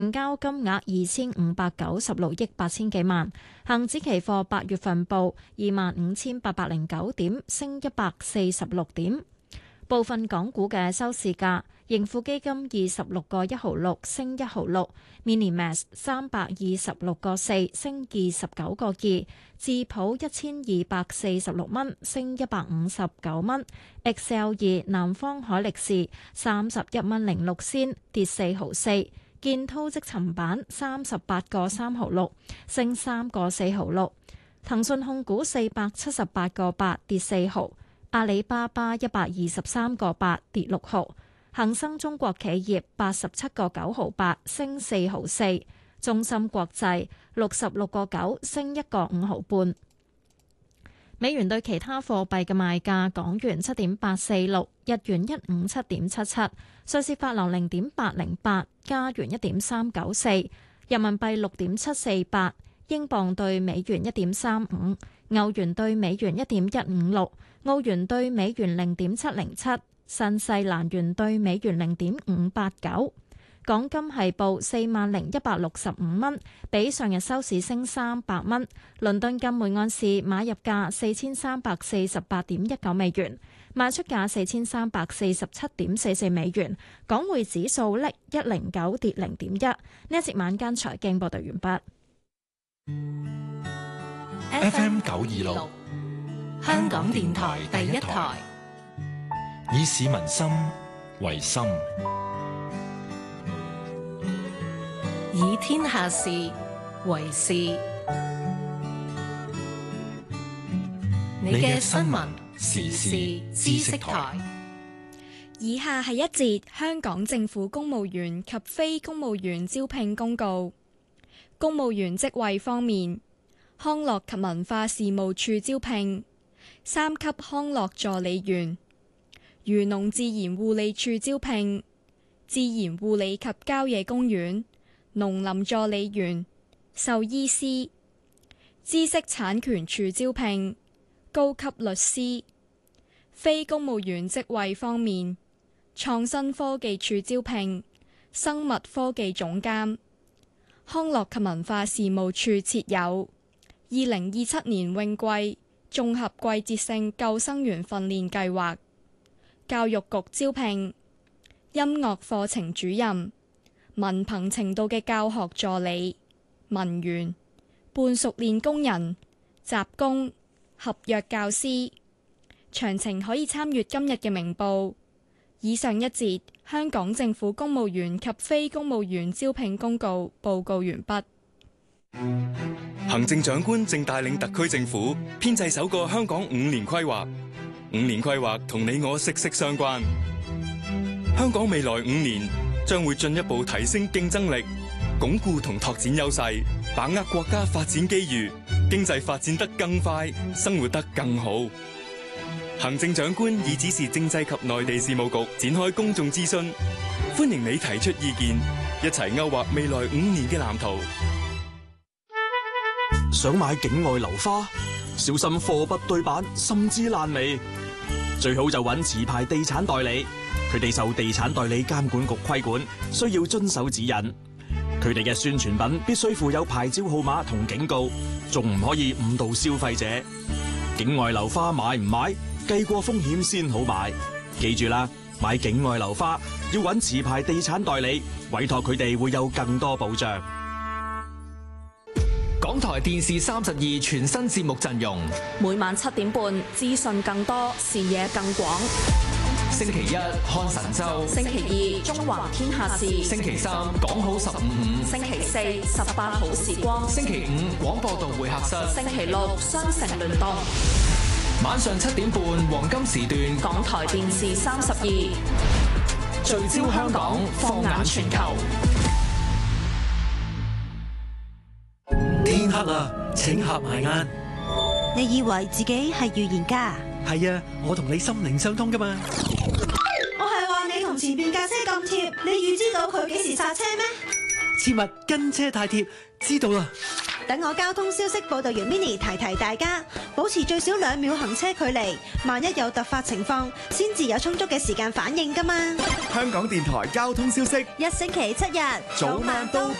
成交金額2596億8千幾萬。恒指期貨8月份報25,809點，升146點。部分港股嘅收市價：盈富基金26個1毫6升1毫6 ，Minimax 326個4升29個2，智普1246蚊升159蚊 ，XL2 南方海力士31蚊06仙跌4毫4，建滔積層板38個3毫6升3個4毫6，騰訊控股478個8跌4毫。阿里巴巴123個8跌6毫，恒生中國企業87個9毫8升4毫4，中芯國際66個9升1個5毫半。美元對其他貨幣嘅賣價：港元7.846，日元157.77，瑞士法郎0.808，加元1.394，人民幣6.748，英鎊對美元1.35，歐元對美元1.156。澳元兌美元0.707，新西蘭元兌美元0.589。港金係報40,165蚊，比上日收市升300蚊。倫敦金每盎司買入價4348.19美元，賣出價4347.44美元。港匯指數109跌0.1。呢一節晚間財經報道完畢。FM 926。香港電台第一台，以市民心為心， 以天下事為事。你嘅新聞時事知識台。 以下係一節香港政府公務員及非公務員招聘公告。公務員職位方面，康樂及文化事務處招聘3級康樂助理員，漁農自然護理處招聘自然護理及郊野公園農林助理員、獸醫師。知識產權處招聘高級律師。非公務員職位方面，創新科技處招聘生物科技總監。康樂及文化事務處設有2027年泳季綜合季節性救生員訓練計劃。教育局招聘音樂課程主任、文憑程度嘅教學助理、文員、半熟練工人、雜工、合約教師。詳情可以參閱今日嘅明報。以上一節香港政府公務員及非公務員招聘公告報告完畢。 行政長官正帶領特區政府編製首個香港5年規劃。5年規劃同你我息息相關。香港未來5年將會進一步提升競爭力，鞏固同拓展優勢，把握國家發展機遇，經濟發展得更快，生活得更好。行政長官已指示政制及內地事務局展開公眾諮詢，歡迎你提出意見，一齊勾畫未來5年嘅藍圖。 想買境外樓花，小心貨不對版，甚至爛尾。最好就揾持牌地產代理，佢哋受地產代理監管局規管，需要遵守指引。佢哋嘅宣傳品必須附有牌照號碼同警告，仲唔可以誤導消費者。境外樓花買唔買，計過風險先好買。記住啦，買境外樓花要揾持牌地產代理，委託佢哋會有更多保障。 港台電視32全新節目陣容， 每晚7點半，資訊更多，視野更廣。 星期一看神州， 星期二中環天下事， 星期三講好155， 星期四18好時光， 星期五廣播道會客室， 星期六雙城聯動。 晚上7點半黃金時段， 港台電視32 聚焦香港，放眼全球。 天黑啦，請合埋眼。 你以為自己係預言家？ 係啊，我同你心靈相通噶嘛。 我係話你同前面架車咁貼，你預知到佢幾時剎車咩？ 切勿跟車太貼，知道啦。 等我交通消息報道員 Mini 提提大家，保持最少2秒行車距離，萬一有突發情況，先至有充足嘅時間反應㗎嘛。 香港電台交通消息， 1星期7日， 早晚都